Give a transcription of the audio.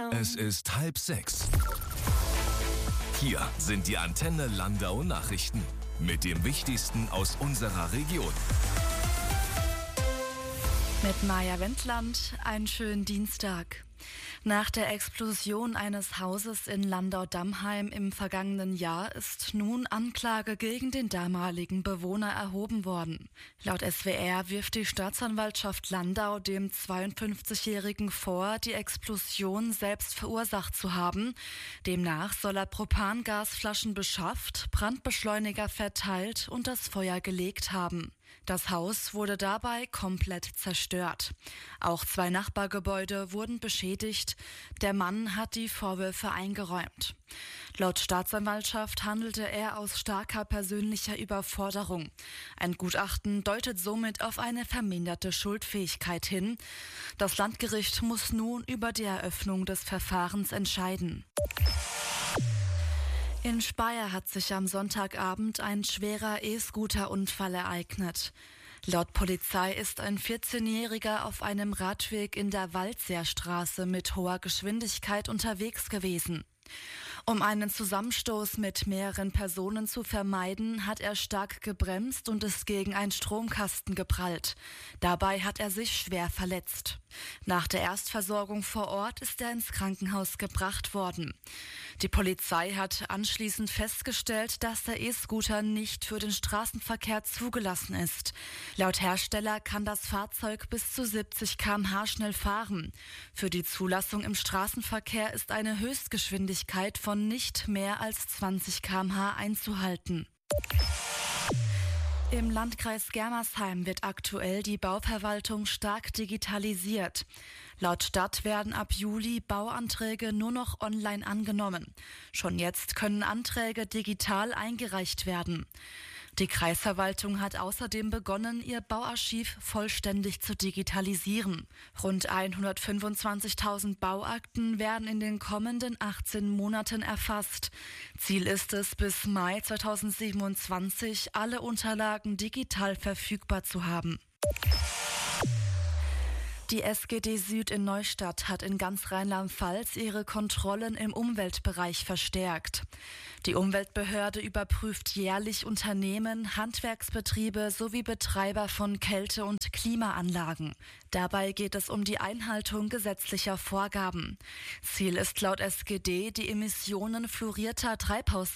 Es ist 5:30. Hier sind die Antenne Landau Nachrichten mit dem Wichtigsten aus unserer Region. Mit Maja Wendland, einen schönen Dienstag. Nach der Explosion eines Hauses in Landau-Dammheim im vergangenen Jahr ist nun Anklage gegen den damaligen Bewohner erhoben worden. Laut SWR wirft die Staatsanwaltschaft Landau dem 52-Jährigen vor, die Explosion selbst verursacht zu haben. Demnach soll er Propangasflaschen beschafft, Brandbeschleuniger verteilt und das Feuer gelegt haben. Das Haus wurde dabei komplett zerstört. Auch 2 Nachbargebäude wurden beschädigt. Der Mann hat die Vorwürfe eingeräumt. Laut Staatsanwaltschaft handelte er aus starker persönlicher Überforderung. Ein Gutachten deutet somit auf eine verminderte Schuldfähigkeit hin. Das Landgericht muss nun über die Eröffnung des Verfahrens entscheiden. In Speyer hat sich am Sonntagabend ein schwerer E-Scooter-Unfall ereignet. Laut Polizei ist ein 14-Jähriger auf einem Radweg in der Waldseerstraße mit hoher Geschwindigkeit unterwegs gewesen. Um einen Zusammenstoß mit mehreren Personen zu vermeiden, hat er stark gebremst und ist gegen einen Stromkasten geprallt. Dabei hat er sich schwer verletzt. Nach der Erstversorgung vor Ort ist er ins Krankenhaus gebracht worden. Die Polizei hat anschließend festgestellt, dass der E-Scooter nicht für den Straßenverkehr zugelassen ist. Laut Hersteller kann das Fahrzeug bis zu 70 km/h schnell fahren. Für die Zulassung im Straßenverkehr ist eine Höchstgeschwindigkeit von nicht mehr als 20 km/h einzuhalten. Im Landkreis Germersheim wird aktuell die Bauverwaltung stark digitalisiert. Laut Stadt werden ab Juli Bauanträge nur noch online angenommen. Schon jetzt können Anträge digital eingereicht werden. Die Kreisverwaltung hat außerdem begonnen, ihr Bauarchiv vollständig zu digitalisieren. Rund 125.000 Bauakten werden in den kommenden 18 Monaten erfasst. Ziel ist es, bis Mai 2027 alle Unterlagen digital verfügbar zu haben. Die SGD Süd in Neustadt hat in ganz Rheinland-Pfalz ihre Kontrollen im Umweltbereich verstärkt. Die Umweltbehörde überprüft jährlich Unternehmen, Handwerksbetriebe sowie Betreiber von Kälte- und Klimaanlagen. Dabei geht es um die Einhaltung gesetzlicher Vorgaben. Ziel ist laut SGD, die Emissionen fluorierter Treibhausgase